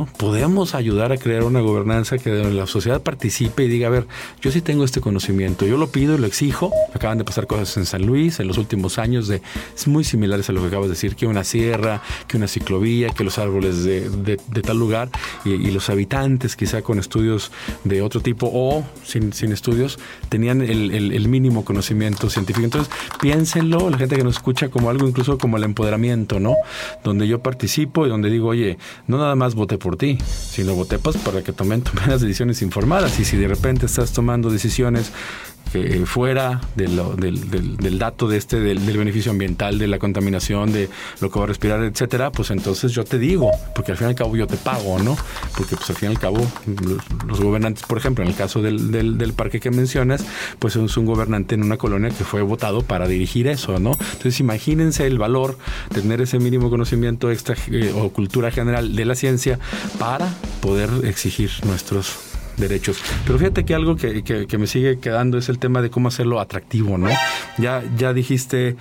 podemos ayudar a crear una gobernanza que la sociedad participe y diga, a ver, yo sí tengo este conocimiento, yo lo pido y lo exijo. Acaban de pasar cosas en San Luis en los últimos años muy similares a lo que acabas de decir, que una sierra, que una ciclovía, que los árboles de tal lugar y los habitantes quizá con estudios de otro tipo o sin estudios tenían el mínimo conocimiento científico. Entonces piénsenlo, la gente que nos escucha, como algo incluso como el empoderamiento, ¿no? Donde yo participo y donde digo, oye, no nada más voté por ti, sino voté pues para que tomen las decisiones informadas. Y si de repente estás tomando decisiones fuera del dato del beneficio ambiental, de la contaminación, de lo que va a respirar, etcétera, pues entonces yo te digo, porque al fin y al cabo yo te pago, ¿no? Porque pues al fin y al cabo los gobernantes, por ejemplo, en el caso del parque que mencionas, pues es un gobernante en una colonia que fue votado para dirigir eso, ¿no? Entonces imagínense el valor de tener ese mínimo conocimiento extra o cultura general de la ciencia para poder exigir nuestros derechos. Pero fíjate que algo que me sigue quedando es el tema de cómo hacerlo atractivo, ¿no? Ya dijiste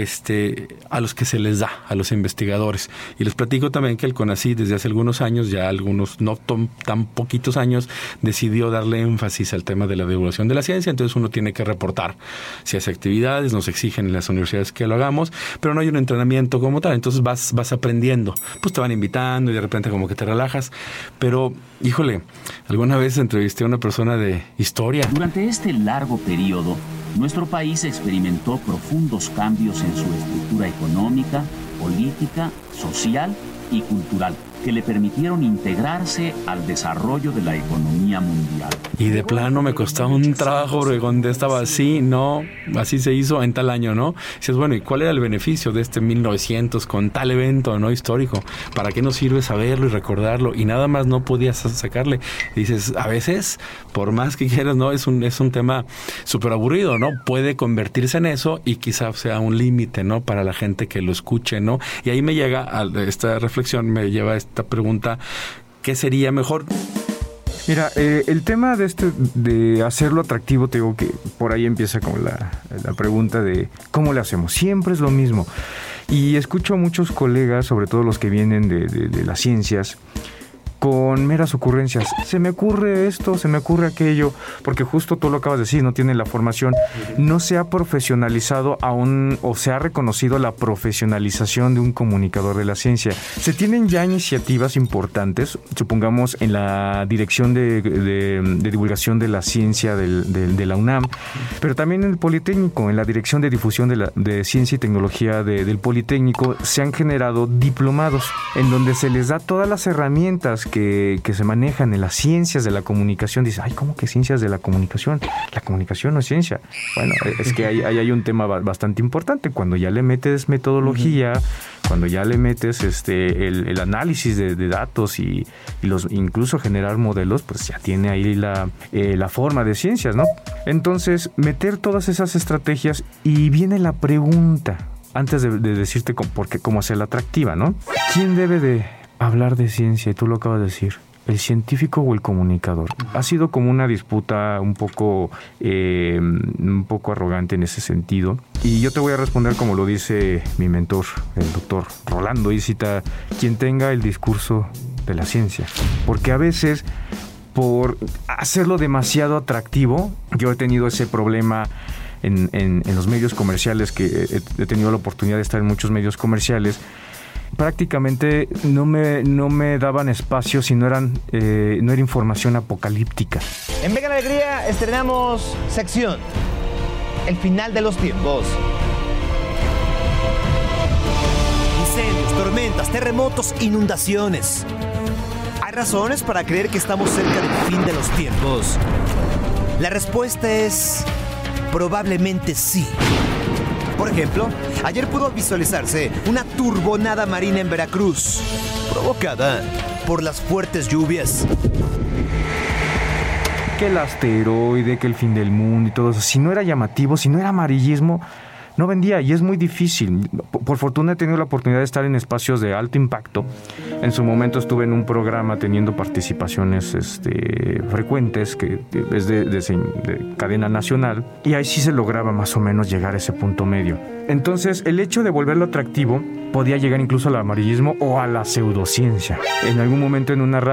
a los que se les da, a los investigadores. Y les platico también que el CONACYT desde hace algunos años, ya algunos no tan poquitos años, decidió darle énfasis al tema de la divulgación de la ciencia. Entonces uno tiene que reportar si hace actividades, nos exigen en las universidades que lo hagamos, pero no hay un entrenamiento como tal. Entonces vas aprendiendo. Pues te van invitando y de repente como que te relajas. Pero, híjole, alguna vez entrevisté a una persona de historia. Durante este largo periodo, nuestro país experimentó profundos cambios en su estructura económica, política, social y cultural, que le permitieron integrarse al desarrollo de la economía mundial. Y de plano me costaba un trabajo porque contestaba así, no, así se hizo en tal año, ¿no? Y dices, bueno, ¿y cuál era el beneficio de este 1900 con tal evento, no histórico? ¿Para qué nos sirve saberlo y recordarlo? Y nada más no podías sacarle. Y dices, a veces, por más que quieras, ¿no? Es un tema súper aburrido, ¿no? Puede convertirse en eso y quizás sea un límite, ¿no? Para la gente que lo escuche, ¿no? Y ahí me llega a esta reflexión, me lleva a esta pregunta, ¿qué sería mejor? Mira, el tema de hacerlo atractivo, te digo que por ahí empieza como la pregunta de ¿cómo le hacemos? Siempre es lo mismo. Y escucho a muchos colegas, sobre todo los que vienen de las ciencias, con meras ocurrencias. Se me ocurre esto, se me ocurre aquello, porque justo tú lo acabas de decir, no tiene la formación, no se ha profesionalizado aún o se ha reconocido la profesionalización de un comunicador de la ciencia. Se tienen ya iniciativas importantes, supongamos en la Dirección de Divulgación de la Ciencia de la UNAM, pero también en el Politécnico, en la Dirección de Difusión de Ciencia y Tecnología del Politécnico, se han generado diplomados en donde se les da todas las herramientas que se manejan en las ciencias de la comunicación. Dice, ay, ¿cómo que ciencias de la comunicación? La comunicación no es ciencia. Bueno, es que ahí hay un tema bastante importante. Cuando ya le metes metodología, cuando ya le metes el análisis de datos y incluso generar modelos, pues ya tiene ahí la forma de ciencias, ¿no? Entonces, meter todas esas estrategias y viene la pregunta, antes de decirte cómo hacerla atractiva, ¿no? ¿Quién debe de hablar de ciencia? Y tú lo acabas de decir, ¿el científico o el comunicador? Ha sido como una disputa un poco arrogante en ese sentido. Y yo te voy a responder como lo dice mi mentor, el doctor Rolando Isita, quien tenga el discurso de la ciencia. Porque a veces, por hacerlo demasiado atractivo, yo he tenido ese problema en los medios comerciales, que he tenido la oportunidad de estar en muchos medios comerciales. Prácticamente no me daban espacio si no era información apocalíptica. En Venga la Alegría estrenamos sección El final de los tiempos. Incendios, tormentas, terremotos, inundaciones. ¿Hay razones para creer que estamos cerca del fin de los tiempos? La respuesta es probablemente sí. Por ejemplo, ayer pudo visualizarse una turbonada marina en Veracruz, provocada por las fuertes lluvias. Que el asteroide, que el fin del mundo y todo eso, si no era llamativo, si no era amarillismo, no vendía, y es muy difícil. Por fortuna he tenido la oportunidad de estar en espacios de alto impacto. En su momento estuve en un programa teniendo participaciones frecuentes, que es de cadena nacional, y ahí sí se lograba más o menos llegar a ese punto medio. Entonces, el hecho de volverlo atractivo podía llegar incluso al amarillismo o a la pseudociencia. En algún momento en una